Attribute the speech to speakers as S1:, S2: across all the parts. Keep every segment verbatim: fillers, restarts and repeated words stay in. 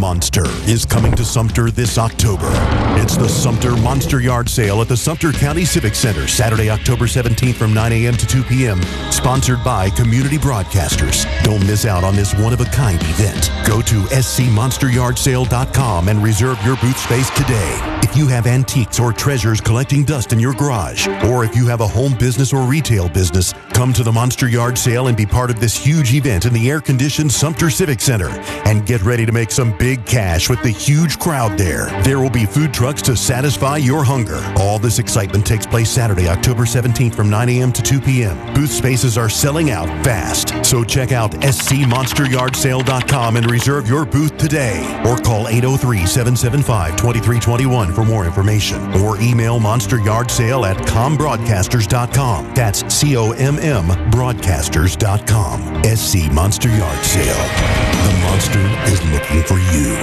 S1: monster is coming to Sumter this October. It's the Sumter Monster Yard Sale at the Sumter County Civic Center, Saturday, October seventeenth from nine a.m. to two p.m. Sponsored by Community Broadcasters. Don't miss out on this one-of-a-kind event. Go to s c monster yard sale dot com and reserve your booth space today. If you have antiques or treasures collecting dust in your garage, or if you have a home business or retail business, come to the Monster Yard Sale and be part of this huge event in the air-conditioned Sumter Civic Center. And get ready to make some big cash with the huge crowd there. There will be food trucks to satisfy your hunger. All this excitement takes place Saturday, October seventeenth from nine a.m. to two p.m. Booth spaces are selling out fast. So check out s c monster yard sale dot com and reserve your booth today. Or call eight oh three, seven seven five, two three two one for more information. Or email monster yard sale at com broadcasters dot com. That's C O M M broadcasters dot com. S C Monster Yard Sale. The monster is looking for you.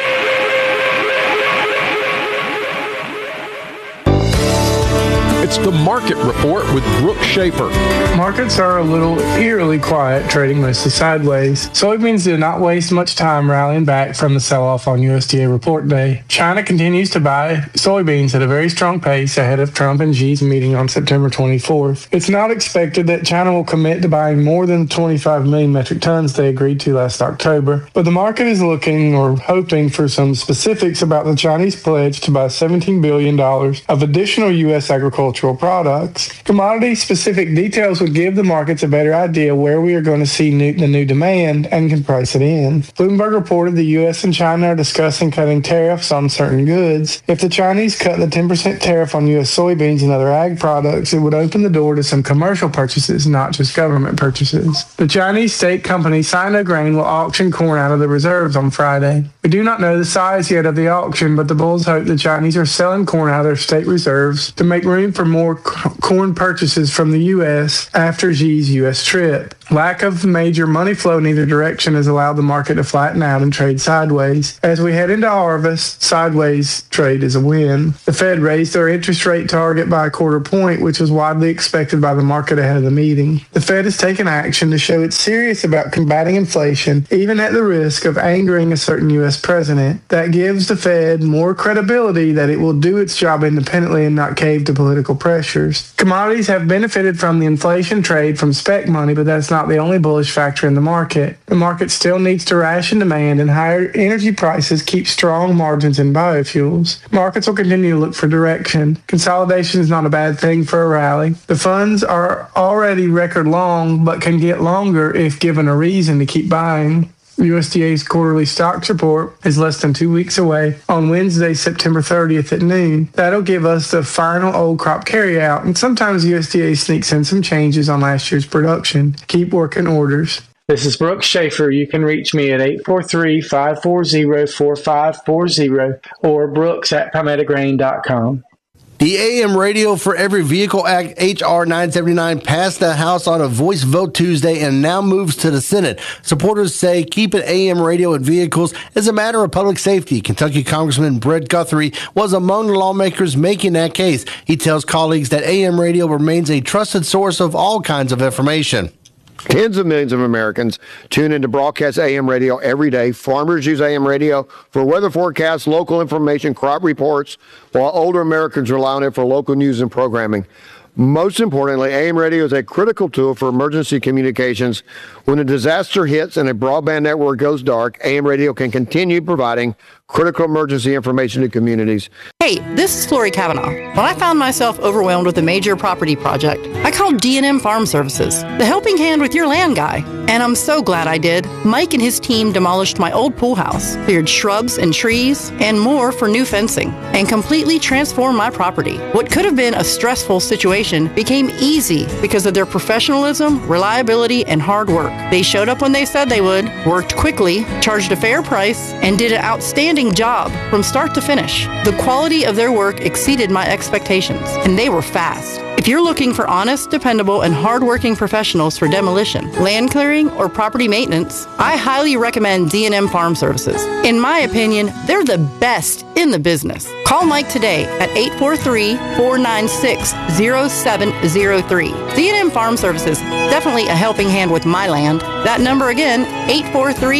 S2: It's the Market Report with Brooke Schaefer.
S3: Markets are a little eerily quiet, trading mostly sideways. Soybeans did not waste much time rallying back from the sell-off on U S D A report day. China continues to buy soybeans at a very strong pace ahead of Trump and Xi's meeting on September twenty-fourth. It's not expected that China will commit to buying more than twenty-five million metric tons they agreed to last October, but the market is looking or hoping for some specifics about the Chinese pledge to buy seventeen billion dollars of additional U S agricultural products. Commodity-specific details would give the markets a better idea where we are going to see new, the new demand and can price it in. Bloomberg reported the U S and China are discussing cutting tariffs on certain goods. If the Chinese cut the ten percent tariff on U S soybeans and other ag products, it would open the door to some commercial purchases, not just government purchases. The Chinese state company Sinograin will auction corn out of the reserves on Friday. We do not know the size yet of the auction, but the bulls hope the Chinese are selling corn out of their state reserves to make room for more corn purchases from the U S after Xi's U S trip. Lack of major money flow in either direction has allowed the market to flatten out and trade sideways. As we head into harvest, sideways trade is a win. The Fed raised their interest rate target by a quarter point, which was widely expected by the market ahead of the meeting. The Fed has taken action to show it's serious about combating inflation, even at the risk of angering a certain U S president. That gives the Fed more credibility that it will do its job independently and not cave to political pressures. Commodities have benefited from the inflation trade from spec money, but that's not the only bullish factor in the market. The market still needs to ration demand, and higher energy prices keep strong margins in biofuels. Markets will continue to look for direction. Consolidation is not a bad thing for a rally. The funds are already record long, but can get longer if given a reason to keep buying. U S D A's quarterly stocks report is less than two weeks away on Wednesday, September thirtieth at noon. That'll give us the final old crop carryout, and sometimes U S D A sneaks in some changes on last year's production. Keep working orders. This is Brooke Schaefer. You can reach me at eight four three, five four zero, four five four zero or brooks at palmetto grain dot com.
S4: The A M Radio for Every Vehicle Act, H R nine seventy-nine, passed the House on a voice vote Tuesday and now moves to the Senate. Supporters say keeping A M radio in vehicles is a matter of public safety. Kentucky Congressman Brett Guthrie was among the lawmakers making that case. He tells colleagues that A M radio remains a trusted source of all kinds of information.
S5: Tens of millions of Americans tune into broadcast A M radio every day. Farmers use A M radio for weather forecasts, local information, crop reports, while older Americans rely on it for local news and programming. Most importantly, A M radio is a critical tool for emergency communications. When a disaster hits and a broadband network goes dark, A M radio can continue providing critical emergency information to communities.
S6: Hey, this is Lori Kavanaugh. When I found myself overwhelmed with a major property project, I called D and M Farm Services, the helping hand with your land guy. And I'm so glad I did. Mike and his team demolished my old pool house, cleared shrubs and trees, and more for new fencing, and completely transformed my property. What could have been a stressful situation became easy because of their professionalism, reliability, and hard work. They showed up when they said they would, worked quickly, charged a fair price, and did an outstanding job from start to finish. The quality of their work exceeded my expectations, and they were fast. If you're looking for honest, dependable, and hardworking professionals for demolition, land clearing, or property maintenance, I highly recommend D and M Farm Services. In my opinion, they're the best in the business. Call Mike today at eight four three, four nine six, zero seven zero three. D and M Farm Services, definitely a helping hand with my land. That number again, eight four three,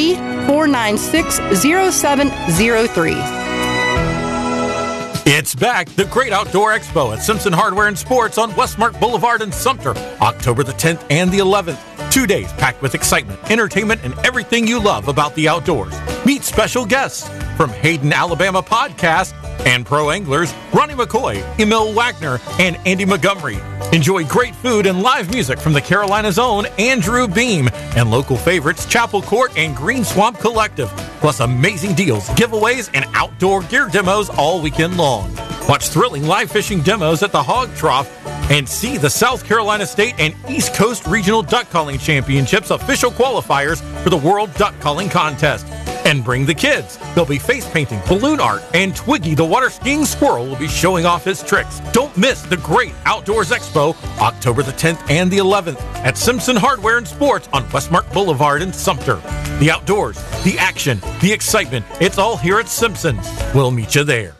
S6: four nine six, zero seven zero three.
S7: It's back, the Great Outdoor Expo at Simpson Hardware and Sports on Westmark Boulevard in Sumter, October the tenth and the eleventh. Two days packed with excitement, entertainment, and everything you love about the outdoors. Meet special guests from Hayden, Alabama podcast and pro anglers Ronnie McCoy, Emil Wagner, and Andy Montgomery. Enjoy great food and live music from the Carolina's own Andrew Beam and local favorites Chapel Court and Green Swamp Collective. Plus amazing deals, giveaways, and outdoor gear demos all weekend long. Watch thrilling live fishing demos at the Hog Trough and see the South Carolina State and East Coast Regional Duck Calling Championships official qualifiers for the World Duck Calling Contest. And bring the kids. They'll be face painting, balloon art, and Twiggy the water skiing squirrel will be showing off his tricks. Don't miss the Great Outdoors Expo, October the tenth and the eleventh at Simpson Hardware and Sports on Westmark Boulevard in Sumter. The outdoors, the action, the excitement, it's all here at Simpson's. We'll meet you there.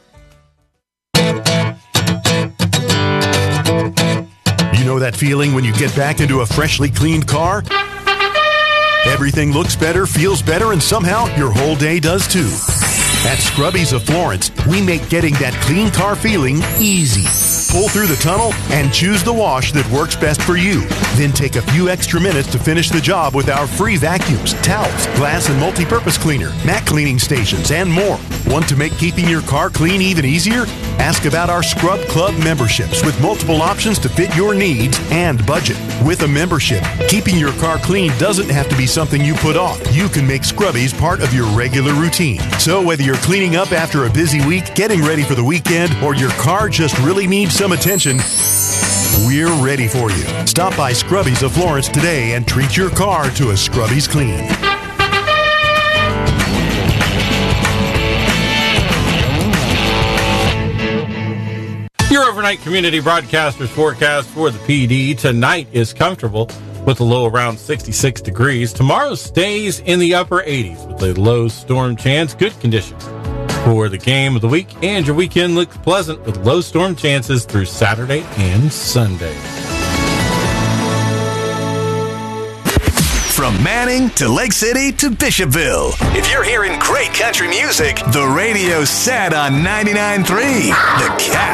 S1: You know that feeling when you get back into a freshly cleaned car? Everything looks better, feels better, and somehow your whole day does too. At Scrubbies of Florence, we make getting that clean car feeling easy. Pull through the tunnel and choose the wash that works best for you. Then take a few extra minutes to finish the job with our free vacuums, towels, glass and multi-purpose cleaner, mat cleaning stations, and more. Want to make keeping your car clean even easier? Ask about our Scrub Club memberships with multiple options to fit your needs and budget. With a membership, keeping your car clean doesn't have to be something you put off. You can make Scrubbies part of your regular routine. So whether you're cleaning up after a busy week, getting ready for the weekend, or your car just really needs some attention, we're ready for you. Stop by Scrubbies of Florence today and treat your car to a Scrubbies clean.
S7: Your overnight community broadcaster's forecast for the P D tonight is comfortable with a low around sixty-six degrees. Tomorrow stays in the upper eighties with a low storm chance. Good conditions for the game of the week, and your weekend looks pleasant with low storm chances through Saturday and Sunday.
S8: From Manning to Lake City to Bishopville. If you're hearing great country music, the radio's set on ninety-nine point three. The Cat.